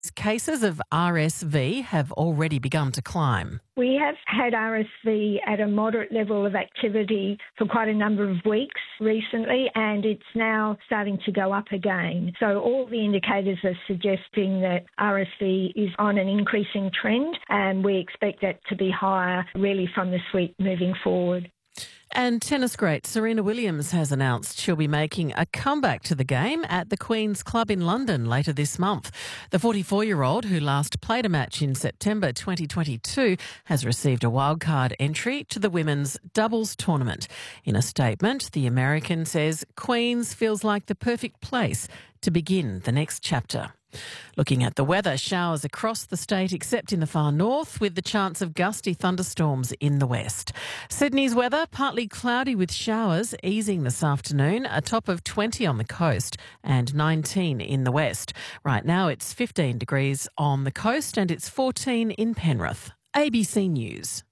Cases of RSV have already begun to climb. We have had RSV at a moderate level of activity for quite a number of weeks recently, and it's now starting to go up again. So all the indicators are suggesting that RSV is on an increasing trend, and we expect that to be higher really from this week moving forward. And tennis great Serena Williams has announced she'll be making a comeback to the game at the Queen's Club in London later this month. The 44-year-old, who last played a match in September 2022, has received a wildcard entry to the women's doubles tournament. In a statement, the American says Queen's feels like the perfect place to begin the next chapter. Looking at the weather, showers across the state except in the far north, with the chance of gusty thunderstorms in the west. Sydney's weather, partly cloudy with showers, easing this afternoon, a top of 20 on the coast and 19 in the west. Right now it's 15 degrees on the coast and it's 14 in Penrith. ABC News.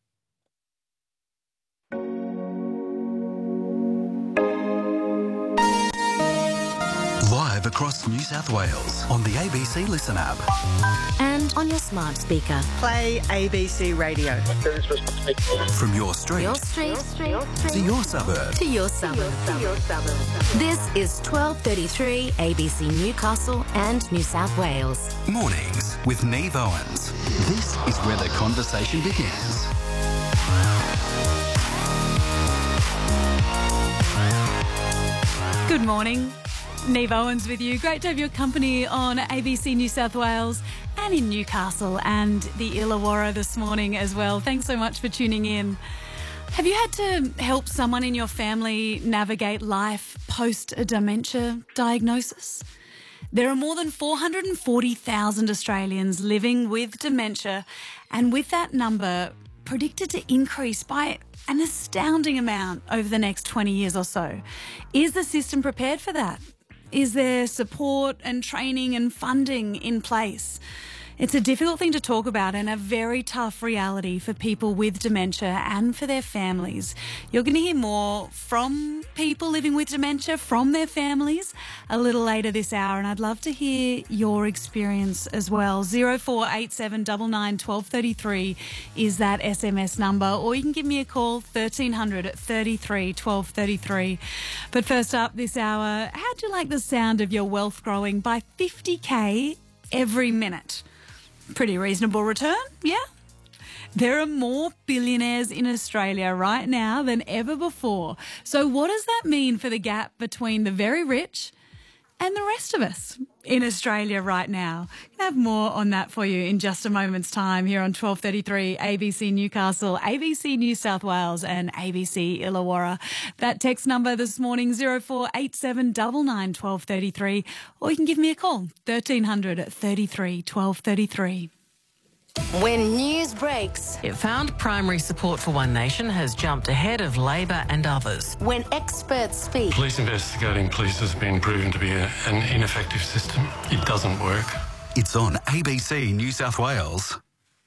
Live across New South Wales on the ABC Listen app. And on your smart speaker. Play ABC Radio. From your street, to your suburb. To your suburb. This is 12:33 ABC Newcastle and New South Wales. Mornings with Neve Owens. This is where the conversation begins. Good morning. Neve Owens with you. Great to have your company on ABC New South Wales and in Newcastle and the Illawarra this morning as well. Thanks so much for tuning in. Have you had to help someone in your family navigate life post a dementia diagnosis? There are more than 440,000 Australians living with dementia, and with that number predicted to increase by an astounding amount over the next 20 years or so. Is the system prepared for that? Is there support and training and funding in place? It's a difficult thing to talk about and a very tough reality for people with dementia and for their families. You're going to hear more from people living with dementia, from their families, a little later this hour, and I'd love to hear your experience as well. 0487 99 1233 is that SMS number, or you can give me a call, 1300 33 1233. But first up this hour, how'd you like the sound of your wealth growing by 50k every minute? Pretty reasonable return, yeah? There are more billionaires in Australia right now than ever before. So what does that mean for the gap between the very rich and the rest of us in Australia right now? I'll have more on that for you in just a moment's time here on 1233 ABC Newcastle, ABC New South Wales and ABC Illawarra. That text number this morning, 0487 99 1233, or you can give me a call, 1300 33 1233. When news breaks. It found primary support for One Nation has jumped ahead of Labor and others. When experts speak. Police investigating police has been proven to be an ineffective system. It doesn't work. It's on ABC New South Wales.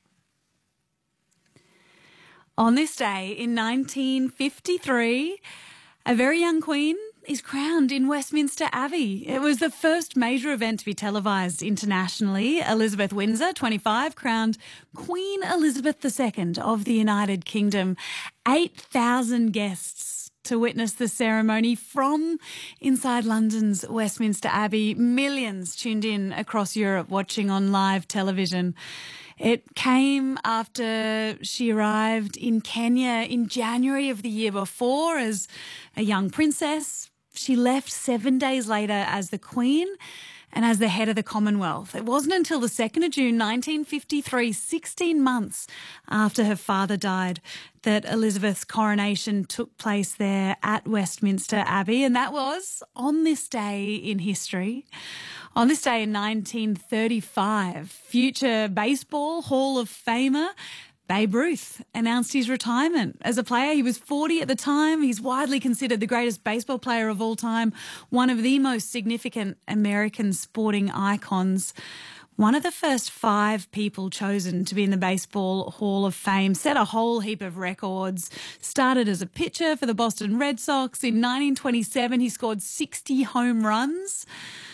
On this day in 1953, a very young queen is crowned in Westminster Abbey. It was the first major event to be televised internationally. Elizabeth Windsor, 25, crowned Queen Elizabeth II of the United Kingdom. 8,000 guests to witness the ceremony from inside London's Westminster Abbey. Millions tuned in across Europe watching on live television. It came after she arrived in Kenya in January of the year before as a young princess. She left 7 days later as the Queen and as the head of the Commonwealth. It wasn't until the 2nd of June 1953, 16 months after her father died, that Elizabeth's coronation took place there at Westminster Abbey, and that was on this day in history. On this day in 1935, future Baseball Hall of Famer Babe Ruth announced his retirement as a player. He was 40 at the time. He's widely considered the greatest baseball player of all time, one of the most significant American sporting icons. One of the first 5 people chosen to be in the Baseball Hall of Fame, set a whole heap of records, started as a pitcher for the Boston Red Sox. In 1927, he scored 60 home runs.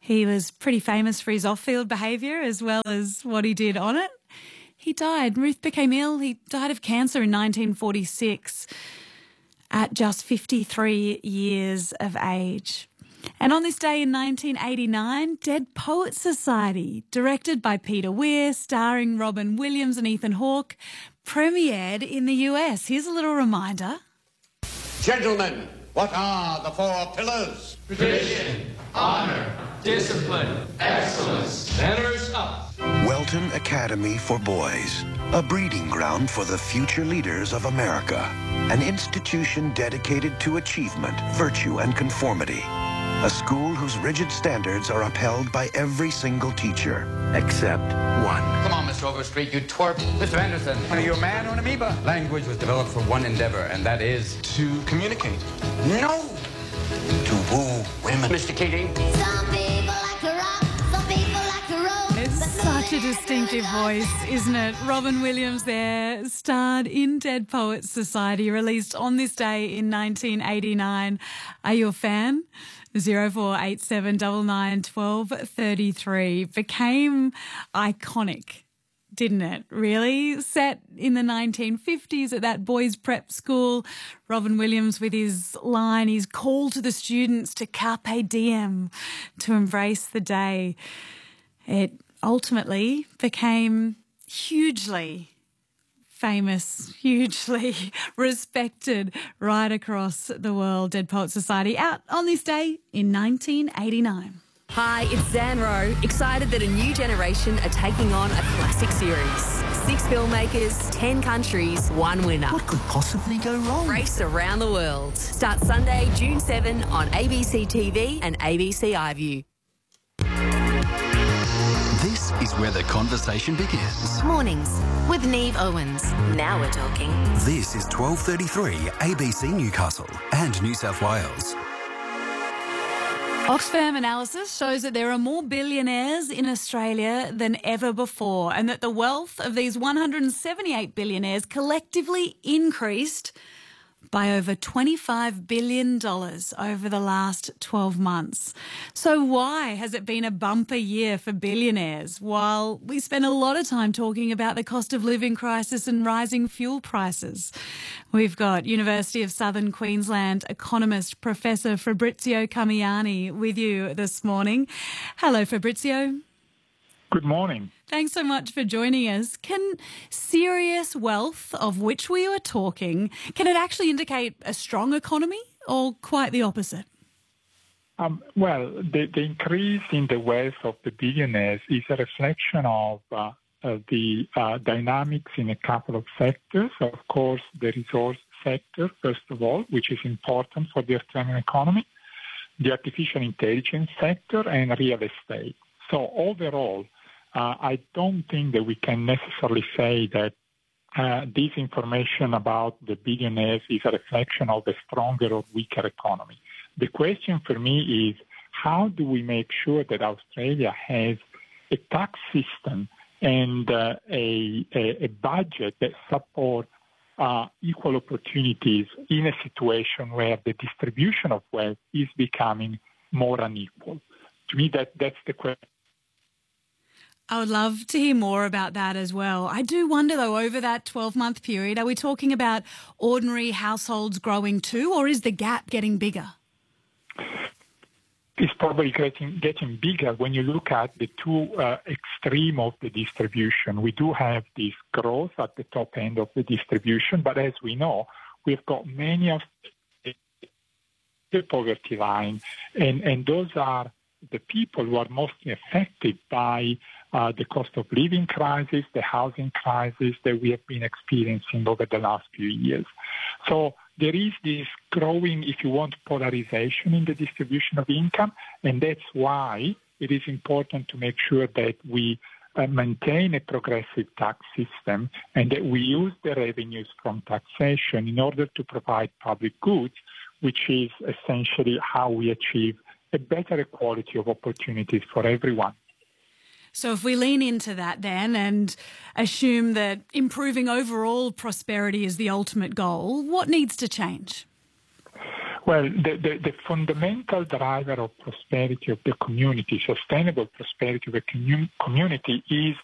He was pretty famous for his off-field behaviour as well as what he did on it. He died. Ruth became ill. He died of cancer in 1946 at just 53 years of age. And on this day in 1989, Dead Poets Society, directed by Peter Weir, starring Robin Williams and Ethan Hawke, premiered in the US. Here's a little reminder. Gentlemen, what are the four pillars? Tradition, honor, discipline, excellence. Manners up. Welton Academy for Boys, a breeding ground for the future leaders of America. An institution dedicated to achievement, virtue, and conformity. A school whose rigid standards are upheld by every single teacher, except one. Come on, Mr. Overstreet, you twerp. Mr. Anderson, are you a man or an amoeba? Language was developed for one endeavor, and that is To communicate. no. To woo women. Mr. Keating. Some people like to rock, some people like to roll. It's such a distinctive voice, isn't it? Robin Williams there, starred in Dead Poets Society, released on this day in 1989. Are you a fan? 0487 99 12 33 became iconic, didn't it? Really? Set in the 1950s at that boys' prep school, Robin Williams with his line, his call to the students to carpe diem, to embrace the day. It ultimately became hugely famous, hugely respected right across the world. Dead Poets Society out on this day in 1989. Hi, it's Zan Rowe, excited that a new generation are taking on a classic series. 6 filmmakers, 10 countries, 1 winner. What could possibly go wrong? Race around the world. Starts Sunday, June 7 on ABC TV and ABC iView. This is where the conversation begins. Mornings with Neve Owens. Now we're talking. This is 12:33 ABC Newcastle and New South Wales. Oxfam analysis shows that there are more billionaires in Australia than ever before, and that the wealth of these 178 billionaires collectively increased by over $25 billion over the last 12 months. So why has it been a bumper year for billionaires while we spend a lot of time talking about the cost of living crisis and rising fuel prices? We've got University of Southern Queensland economist Professor Fabrizio Camiani with you this morning. Hello, Fabrizio. Good morning. Thanks so much for joining us. Can serious wealth, of which we were talking, can it actually indicate a strong economy or quite the opposite? Well, the increase in the wealth of the billionaires is a reflection of the dynamics in a couple of sectors. Of course, the resource sector, first of all, which is important for the Australian economy, the artificial intelligence sector, and real estate. So overall, I don't think that we can necessarily say that this information about the billionaires is a reflection of a stronger or weaker economy. The question for me is, how do we make sure that Australia has a tax system and a budget that support equal opportunities in a situation where the distribution of wealth is becoming more unequal? To me, that's the question. I would love to hear more about that as well. I do wonder, though, over that 12-month period, are we talking about ordinary households growing too, or is the gap getting bigger? It's probably getting bigger when you look at the two extreme of the distribution. We do have this growth at the top end of the distribution, but as we know, we've got many of the poverty line, and those are the people who are mostly affected by the cost of living crisis, the housing crisis that we have been experiencing over the last few years. So there is this growing, if you want, polarization in the distribution of income, and that's why it is important to make sure that we maintain a progressive tax system and that we use the revenues from taxation in order to provide public goods, which is essentially how we achieve a better equality of opportunities for everyone. So if we lean into that then and assume that improving overall prosperity is the ultimate goal, what needs to change? Well, the fundamental driver of prosperity of the community, sustainable prosperity of the community, is